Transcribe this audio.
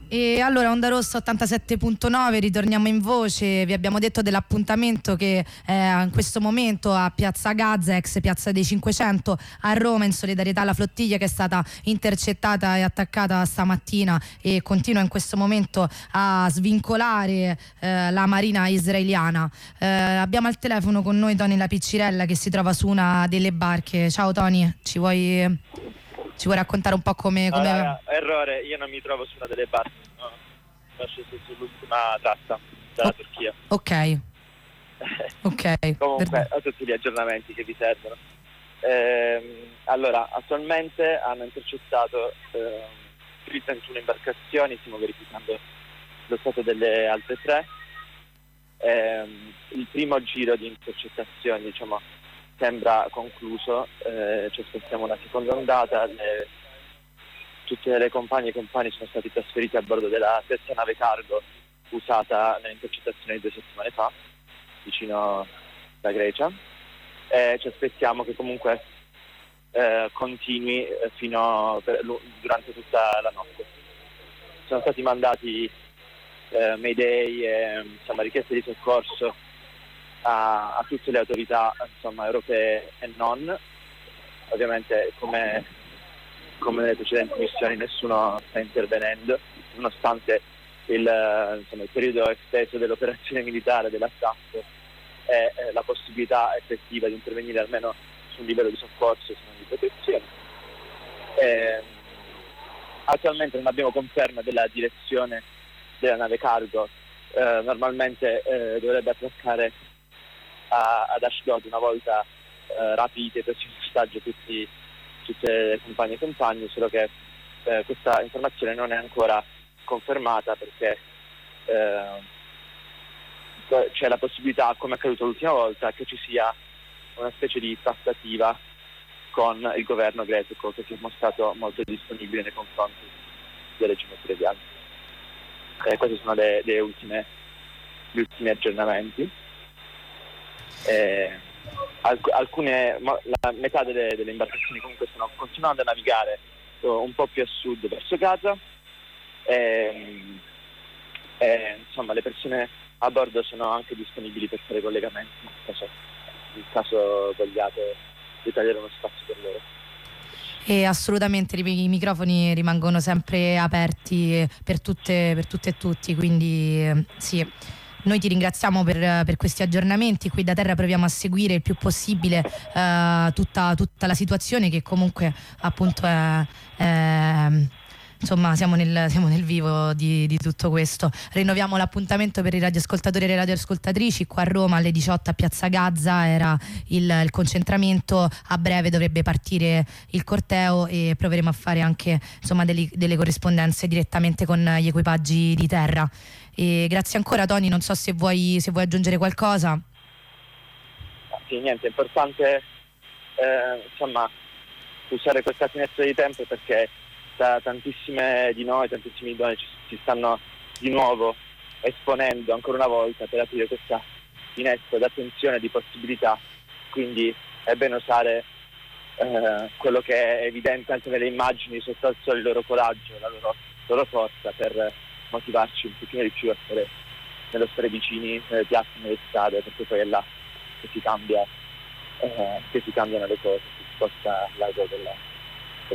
E allora Onda Rossa 87.9, ritorniamo in voce. Vi abbiamo detto dell'appuntamento che in questo momento a Piazza Gazza, ex Piazza dei 500 a Roma, in solidarietà alla flottiglia che è stata intercettata e attaccata stamattina e continua in questo momento a svincolare la marina israeliana. Abbiamo al telefono con noi Tony La Piccirella, che si trova su una delle barche. Ciao Tony, ci vuoi raccontare un po' come... No, raga, errore, io non mi trovo su una delle barche, no. Sono sceso sull'ultima tratta dalla Turchia. Ok. Comunque ho tutti gli aggiornamenti che vi servono. Allora, attualmente hanno intercettato più di 31 imbarcazioni, stiamo verificando lo stato delle altre 3. Il primo giro di intercettazioni, diciamo, sembra concluso, ci aspettiamo una seconda ondata. Tutte le compagne e compagni sono stati trasferiti a bordo della stessa nave cargo usata nell'intercettazione di 2 settimane fa, vicino alla Grecia, e ci aspettiamo che comunque continui durante tutta la notte. Sono stati mandati mayday e richieste di soccorso a tutte le autorità europee e non. Ovviamente come nelle precedenti missioni nessuno sta intervenendo, nonostante il periodo esteso dell'operazione militare, dell'attacco, e la possibilità effettiva di intervenire almeno su un livello di soccorso se non di protezione. Attualmente non abbiamo conferma della direzione della nave cargo. Normalmente dovrebbe attraccare ad Ashdod una volta rapite e presi in ostaggio tutte le compagne e compagni, solo che questa informazione non è ancora confermata perché c'è la possibilità, come è accaduto l'ultima volta, che ci sia una specie di trattativa con il governo greco, che si è mostrato molto disponibile nei confronti del regime israeliano. Questi sono gli ultimi aggiornamenti. La metà delle imbarcazioni comunque stanno continuando a navigare un po' più a sud verso Gaza. Le persone a bordo sono anche disponibili per fare collegamenti in caso vogliate ritagliare uno spazio per loro. E assolutamente i microfoni rimangono sempre aperti per tutte e tutti, quindi sì. Noi ti ringraziamo per questi aggiornamenti. Qui da terra proviamo a seguire il più possibile tutta la situazione, che comunque appunto insomma siamo nel vivo di tutto questo. Rinnoviamo l'appuntamento per i radioascoltatori e le radioascoltatrici. Qua a Roma alle 18 a Piazza Gazza era il concentramento. A breve dovrebbe partire il corteo e proveremo a fare anche delle corrispondenze direttamente con gli equipaggi di terra. E grazie ancora Tony, non so se vuoi aggiungere qualcosa. Sì, niente, è importante usare questa finestra di tempo, perché tantissimi di noi ci stanno di nuovo esponendo ancora una volta per aprire questa finestra d'attenzione, di possibilità. Quindi è bene usare quello che è evidente anche nelle immagini sotto al sole, il loro coraggio, la loro forza, per motivarci un pochino di più a stare vicini nelle piazze, nelle strade, perché poi è là che si cambiano le cose, si sposta l'ago